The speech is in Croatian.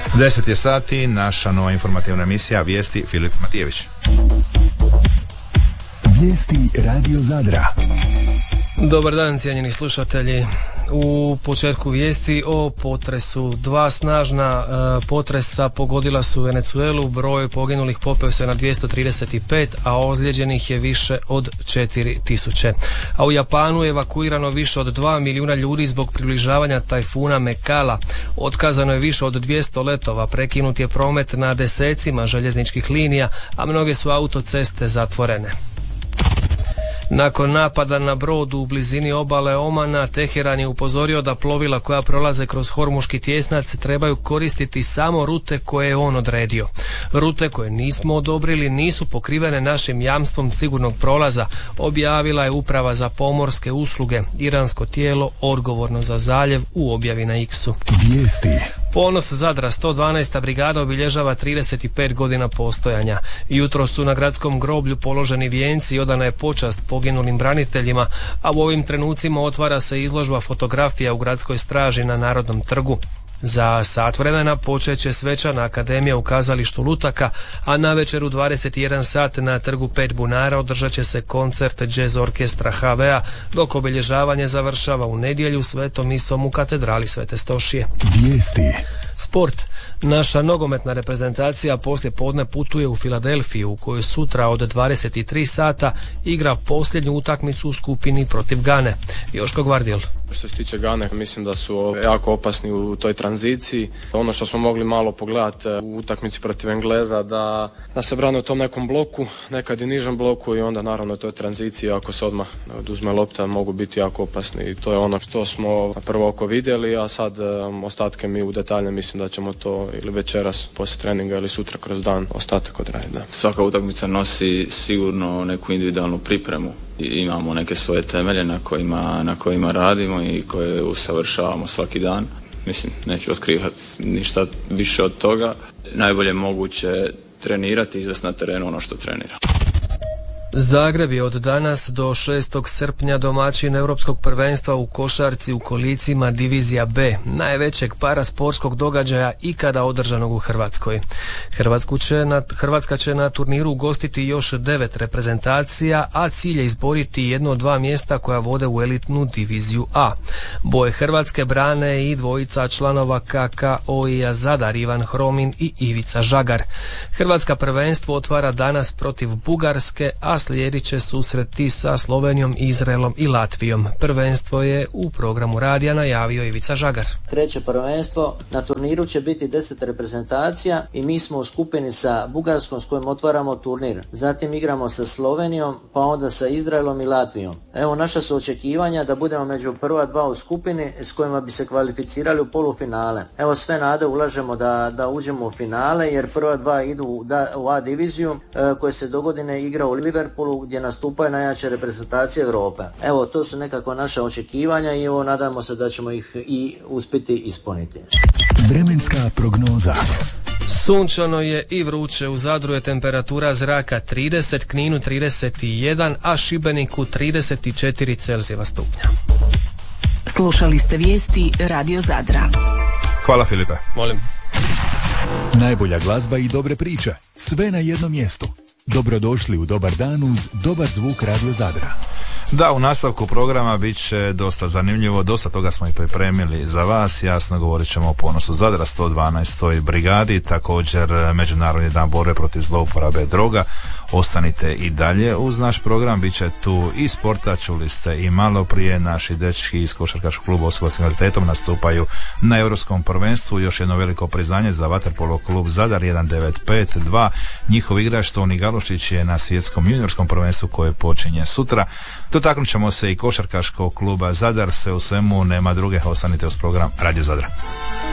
10 je sati, naša nova informativna emisija Vijesti, Filip Matijević. Vijesti Radio Zadra. Dobar dan, cijenjeni slušatelji. U početku vijesti o potresu. Dva snažna potresa pogodila su Venezuelu, broj poginulih popeo se na 235, a ozlijeđenih je više od 4000. A u Japanu je evakuirano više od 2 milijuna ljudi zbog približavanja tajfuna Mekala. Otkazano je više od 200 letova, prekinut je promet na desecima željezničkih linija, a mnoge su autoceste zatvorene. Nakon napada na brod u blizini obale Omana, Teheran je upozorio da plovila koja prolaze kroz Hormuški tjesnac trebaju koristiti samo rute koje je on odredio. Rute koje nismo odobrili nisu pokrivene našim jamstvom sigurnog prolaza, objavila je Uprava za pomorske usluge, iransko tijelo odgovorno za zaljev, u objavi na X-u. Vijesti. Ponos Zadra, 112. brigada obilježava 35 godina postojanja. Jutro su na gradskom groblju položeni vijenci i odana je počast poginulim braniteljima, a u ovim trenucima otvara se izložba fotografija u gradskoj straži na Narodnom trgu. Za sat vremena počet će svečana akademija u kazalištu Lutaka, a navečer u 21 sat na trgu 5 bunara održat će se koncert jazz orkestra HV-a, dok obilježavanje završava u nedjelju svetom misom u katedrali Svete Stošije. Vijesti. Sport. Naša nogometna reprezentacija poslije podne putuje u Filadelfiju, u kojoj sutra od 23 sata igra posljednju utakmicu u skupini protiv Gane. Joško Gvardijel. Što se tiče Gane, mislim da su jako opasni u toj tranziciji. Ono što smo mogli malo pogledati u utakmici protiv Engleza, da se brane u tom nekom bloku, nekad i nižem bloku, i onda naravno u toj tranziciji, ako se odmah oduzme lopta, mogu biti jako opasni. I to je ono što smo na prvo oko vidjeli, a sad ostatke mi u detalje mislim da ćemo to ili večeras poslije treninga ili sutra kroz dan ostatak odraditi. Da. Svaka utakmica nosi sigurno neku individualnu pripremu. Imamo neke svoje temelje na kojima radimo i koje usavršavamo svaki dan. Mislim, neću otkrivati ništa više od toga. Najbolje moguće trenirati i izvesti na terenu ono što trenira. Zagreb je od danas do 6. srpnja domaćin Europskog prvenstva u košarci u kolicima Divizija B, najvećeg parasportskog događaja ikada održanog u Hrvatskoj. Hrvatska će na turniru ugostiti još 9 reprezentacija, a cilj je izboriti jedno od 2 mjesta koja vode u elitnu Diviziju A. Boje Hrvatske brane i dvojica članova KK OI-a Zadar, Ivan Hromin i Ivica Žagar. Hrvatska prvenstvo otvara danas protiv Bugarske, a slijedit će susreti sa Slovenijom, Izraelom i Latvijom. Prvenstvo je u programu radija najavio Ivica Žagar. Kreće prvenstvo, na turniru će biti 10 reprezentacija i mi smo u skupini sa Bugarskom s kojom otvaramo turnir. Zatim igramo sa Slovenijom, pa onda sa Izraelom i Latvijom. Evo, naša su očekivanja da budemo među prva 2 u skupini s kojima bi se kvalificirali u polufinale. Evo, sve nade ulažemo da uđemo u finale, jer prva 2 idu u A diviziju koje se dogodine igra u Liverpoolu, gdje nastupaju najjače reprezentacije Europe. Evo, to su nekako naše očekivanja i evo, nadamo se da ćemo ih i uspjeti ispuniti. Vremenska prognoza. Sunčano je i vruće, u Zadru je temperatura zraka 30, Kninu 31, a Šibeniku 34 Celzijeva stupnja. Slušali ste vijesti Radio Zadra. Hvala Filipe. Molim. Najbolja glazba i dobre priče, sve na jednom mjestu. Dobrodošli u Dobar dan uz dobar zvuk Radio Zadra. Da, u nastavku programa bit će dosta zanimljivo, dosta toga smo i pripremili za vas. Jasno, govorit ćemo o ponosu Zadra, 112. brigadi, također Međunarodni dan borbe protiv zlouporabe droga. Ostanite i dalje uz naš program, bit će tu i sporta, čuli ste i malo prije, naši dečki iz košarkaškog kluba osoba s invaliditetom nastupaju na Europskom prvenstvu. Još jedno veliko priznanje za vaterpolo klub Zadar 1952. Njihov igrač Toni Galošić je na svjetskom juniorskom prvenstvu koje počinje sutra. Dotaknut ćemo se i košarkaškog kluba Zadar, sve u svemu, nema druge, ostanite uz program Radio Zadra.